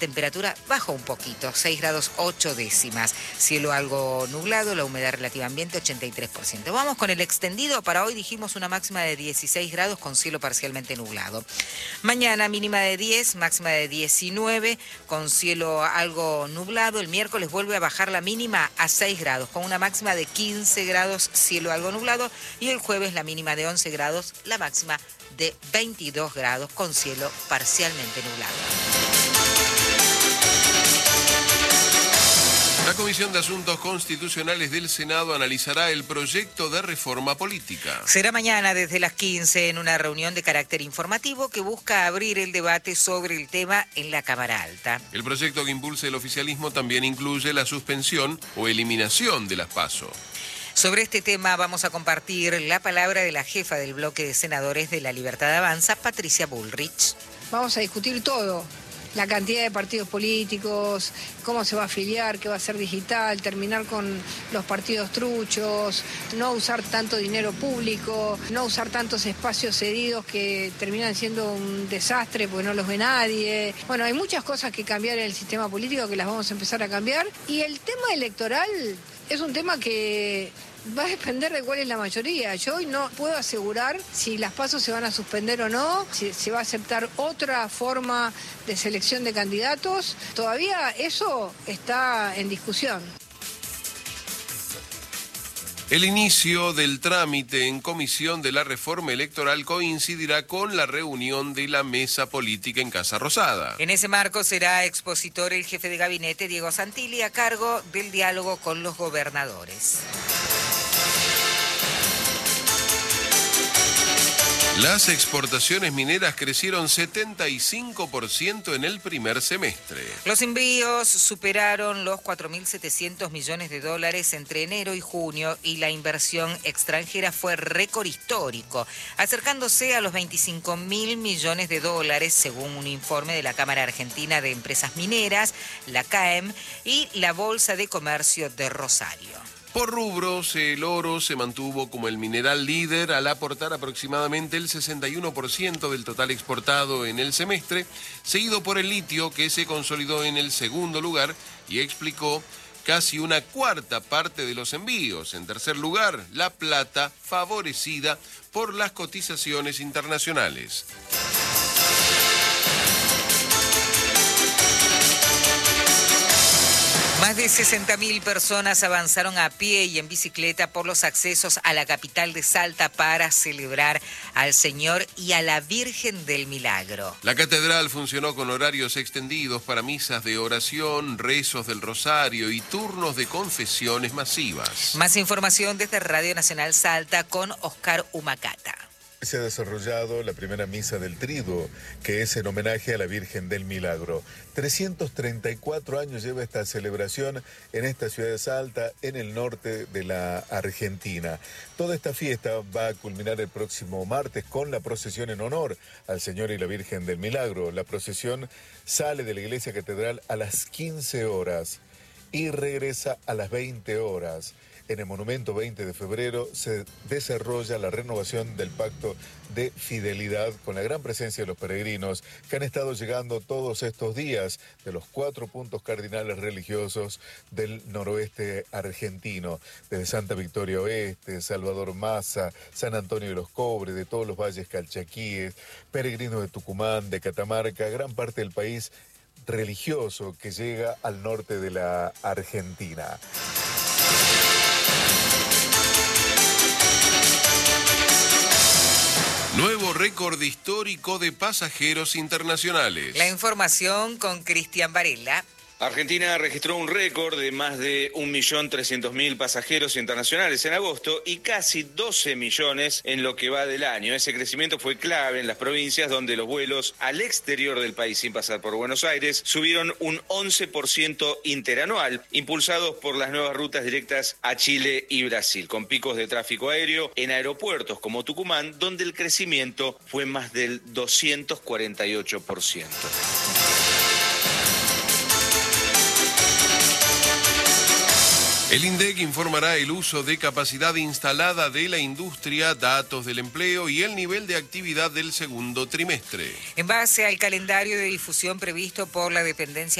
temperatura bajó un poquito, 6 grados 8 décimas. Cielo algo nublado, la humedad relativa ambiente 83%. Vamos con el extendido. Para hoy dijimos una máxima de 16 grados con cielo parcialmente nublado. Mañana mínima de 10, máxima de 19 con cielo algo nublado. El miércoles vuelve a bajar la mínima a 6 grados con una máxima de 15 grados, cielo algo nublado. Y el jueves la mínima de 11 grados, la máxima de 22 grados con cielo parcialmente nublado. La Comisión de Asuntos Constitucionales del Senado analizará el proyecto de reforma política. Será mañana desde las 15 en una reunión de carácter informativo que busca abrir el debate sobre el tema en la Cámara Alta. El proyecto que impulsa el oficialismo también incluye la suspensión o eliminación de las PASO. Sobre este tema vamos a compartir la palabra de la jefa del bloque de senadores de La Libertad Avanza, Patricia Bullrich. Vamos a discutir todo. La cantidad de partidos políticos, cómo se va a afiliar, qué va a ser digital, terminar con los partidos truchos, no usar tanto dinero público, no usar tantos espacios cedidos que terminan siendo un desastre porque no los ve nadie. Bueno, hay muchas cosas que cambiar en el sistema político que las vamos a empezar a cambiar. Y el tema electoral es un tema que va a depender de cuál es la mayoría. Yo hoy no puedo asegurar si las PASO se van a suspender o no, si se va a aceptar otra forma de selección de candidatos. Todavía eso está en discusión. El inicio del trámite en comisión de la reforma electoral coincidirá con la reunión de la mesa política en Casa Rosada. En ese marco será expositor el jefe de gabinete, Diego Santilli, a cargo del diálogo con los gobernadores. Las exportaciones mineras crecieron 75% en el primer semestre. Los envíos superaron los 4.700 millones de dólares entre enero y junio y la inversión extranjera fue récord histórico, acercándose a los 25.000 millones de dólares, según un informe de la Cámara Argentina de Empresas Mineras, la CAEM, y la Bolsa de Comercio de Rosario. Por rubros, el oro se mantuvo como el mineral líder al aportar aproximadamente el 61% del total exportado en el semestre, seguido por el litio, que se consolidó en el segundo lugar y explicó casi una cuarta parte de los envíos. En tercer lugar, la plata, favorecida por las cotizaciones internacionales. Más de 60.000 personas avanzaron a pie y en bicicleta por los accesos a la capital de Salta para celebrar al Señor y a la Virgen del Milagro. La catedral funcionó con horarios extendidos para misas de oración, rezos del rosario y turnos de confesiones masivas. Más información desde Radio Nacional Salta con Oscar Humacata. Se ha desarrollado la primera misa del Triduo, que es en homenaje a la Virgen del Milagro. 334 años lleva esta celebración en esta ciudad de Salta, en el norte de la Argentina. Toda esta fiesta va a culminar el próximo martes con la procesión en honor al Señor y la Virgen del Milagro. La procesión sale de la iglesia catedral a las 15 horas y regresa a las 20 horas. En el monumento 20 de febrero se desarrolla la renovación del pacto de fidelidad con la gran presencia de los peregrinos que han estado llegando todos estos días de los 4 puntos cardinales religiosos del noroeste argentino, desde Santa Victoria Oeste, Salvador Maza, San Antonio de los Cobres, de todos los valles calchaquíes, peregrinos de Tucumán, de Catamarca, gran parte del país religioso que llega al norte de la Argentina. Nuevo récord histórico de pasajeros internacionales. La información con Cristian Varela. Argentina registró un récord de más de 1.300.000 pasajeros internacionales en agosto y casi 12 millones en lo que va del año. Ese crecimiento fue clave en las provincias donde los vuelos al exterior del país sin pasar por Buenos Aires subieron un 11% interanual, impulsados por las nuevas rutas directas a Chile y Brasil, con picos de tráfico aéreo en aeropuertos como Tucumán, donde el crecimiento fue más del 248%. El INDEC informará el uso de capacidad instalada de la industria, datos del empleo y el nivel de actividad del segundo trimestre. En base al calendario de difusión previsto por la dependencia